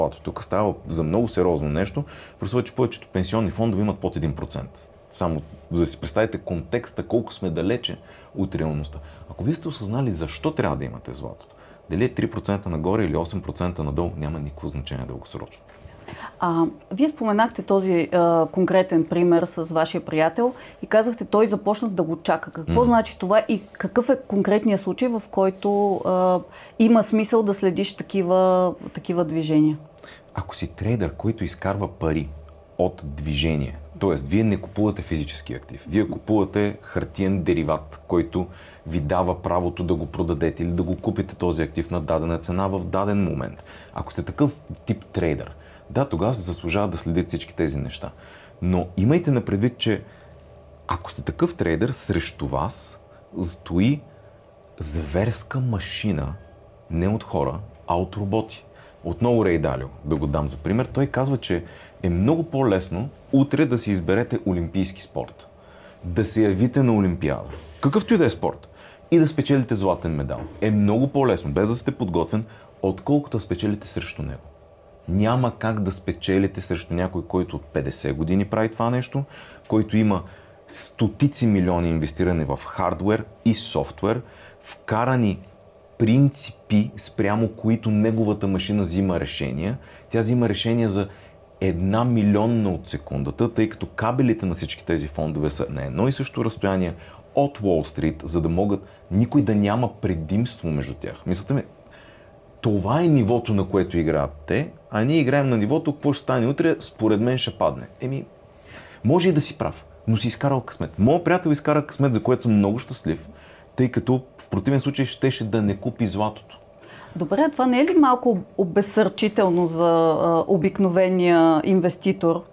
Тук става за много сериозно нещо, просто че повечето пенсионни фондове имат под 1%. Само за да си представите контекста, колко сме далече от реалността. Ако вие сте осъзнали защо трябва да имате златото, дали е 3% нагоре или 8% надолу, няма никакво значение дългосрочно. Вие споменахте този конкретен пример с вашия приятел и казахте, той започна да го чака. Какво значи това и какъв е конкретният случай, в който има смисъл да следиш такива движения? Ако си трейдър, който изкарва пари от движение, т.е. вие не купувате физически актив, вие купувате хартиен дериват, който ви дава правото да го продадете или да го купите този актив на дадена цена в даден момент. Ако сте такъв тип трейдър, да, тогава се заслужава да следите всички тези неща. Но имайте на предвид, че ако сте такъв трейдър, срещу вас стои зверска машина, не от хора, а от роботи. Отново Рей Далио, да го дам за пример, той казва, че е много по-лесно утре да си изберете олимпийски спорт. Да се явите на олимпиада, какъвто и да е спорт, и да спечелите златен медал. Е много по-лесно, без да сте подготвен, отколкото да спечелите срещу него. Няма как да спечелите срещу някой, който от 50 години прави това нещо, който има стотици милиони инвестирани в хардуер и софтуер, вкарани принципи, спрямо които неговата машина взима решения. Тя взима решения за 1 милионна от секундата, тъй като кабелите на всички тези фондове са на едно и също разстояние от Уолл Стрит, за да могат никой да няма предимство между тях. Мислите ми, това е нивото, на което играят те, а ние играем на нивото, какво ще стане утре, според мен ще падне. Може и да си прав, но си изкарал късмет. Моят приятел изкара късмет, за което съм много щастлив, тъй като в противен случай щеше да не купи златото. Добре, това не е ли малко обезсърчително за обикновения инвеститор?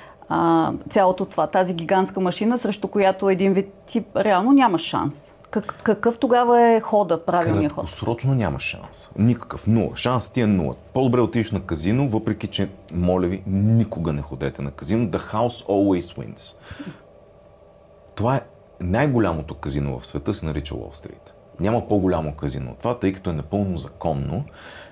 Цялото това, тази гигантска машина, срещу която един вид тип реално няма шанс. Какъв тогава е хода, правилният ход? Краткосрочно няма шанс. Никакъв. Нула. Шанс ти е нула. По-добре отидеш на казино, въпреки че, моля ви, никога не ходете на казино. The house always wins. Това е най-голямото казино в света, се нарича Уолл Стрит. Няма по-голямо казино от това, тъй като е напълно законно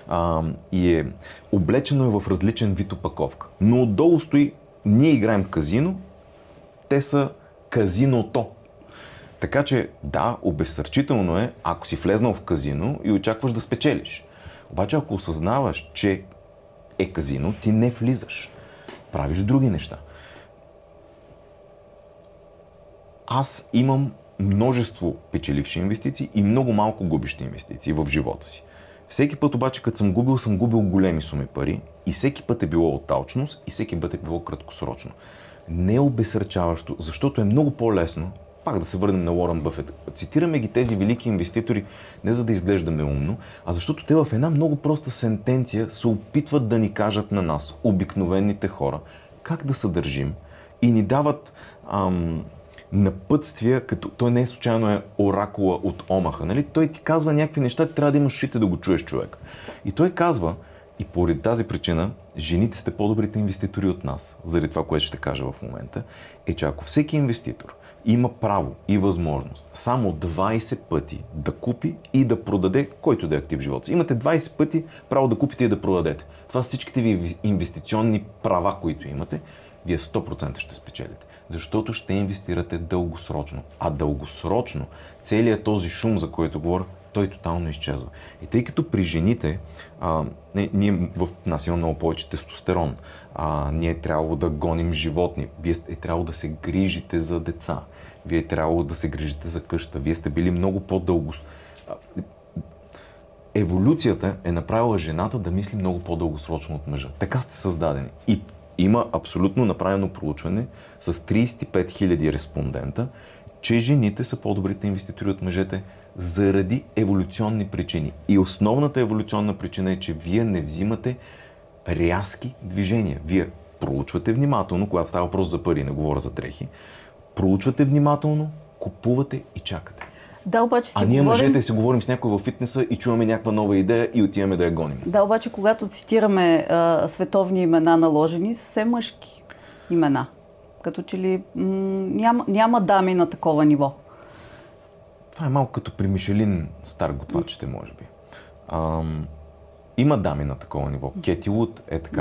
и е облечено е в различен вид опаковка. Но отдолу стои, ние играем казино, те са казиното. Така че да, обезсърчително е, ако си влезнал в казино и очакваш да спечелиш. Обаче ако осъзнаваш, че е казино, ти не влизаш. Правиш други неща. Аз имам множество печеливши инвестиции и много малко губещи инвестиции в живота си. Всеки път обаче, като съм губил големи суми пари и всеки път е било от алчност и всеки път е било краткосрочно. Не е обезсърчаващо, защото е много по-лесно, пак да се върнем на Уорън Бъфет. Цитираме ги тези велики инвеститори не за да изглеждаме умно, а защото те в една много проста сентенция се опитват да ни кажат на нас, обикновените хора, как да се държим и ни дават напътствия, като той не е случайно е оракула от Омаха, нали? Той ти казва някакви неща, трябва да имаш ушите да го чуеш човек. И той казва, и поради тази причина, жените сте по-добрите инвеститори от нас, заради това, което ще кажа в момента, е, че ако всеки инвеститор има право и възможност само 20 пъти да купи и да продаде, който да е актив в живота си. Имате 20 пъти право да купите и да продадете. Това са всичките ви инвестиционни права, които имате, вие 100% ще спечелите. Защото ще инвестирате дългосрочно. А дългосрочно, целият този шум, за който говоря, той тотално изчезва. И тъй като при жените, ние в нас има много повече тестостерон, ние е трябвало да гоним животни, вие е трябвало да се грижите за деца, вие е трябвало да се грижите за къща, вие сте били много по-дълго. Еволюцията е направила жената да мисли много по-дългосрочно от мъжа. Така сте създадени. И има абсолютно направено проучване с 35 000 респондента, че жените са по-добрите инвеститори от мъжете заради еволюционни причини. И основната еволюционна причина е, че вие не взимате рязки движения. Вие проучвате внимателно, когато става въпрос за пари, не говоря за дрехи, проучвате внимателно, купувате и чакате. Да, обаче ние мъжете си говорим с някой във фитнеса и чуваме някаква нова идея и отиваме да я гоним. Да, обаче когато цитираме световни имена наложени, са все мъжки имена. Като че ли няма дами на такова ниво. Това е малко като при Мишелин стар готвачите, може би. Има дами на такова ниво. Кети Луд е така.